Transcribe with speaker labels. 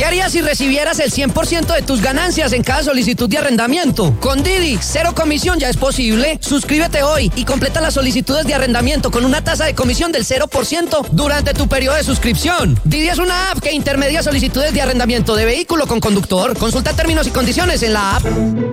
Speaker 1: ¿Qué harías si recibieras el 100% de tus ganancias en cada solicitud de arrendamiento? Con Didi, cero comisión ya es posible. Suscríbete hoy y completa las solicitudes de arrendamiento con una tasa de comisión del 0% durante tu periodo de suscripción. Didi es una app que intermedia solicitudes de arrendamiento de vehículo con conductor. Consulta términos y condiciones en la app.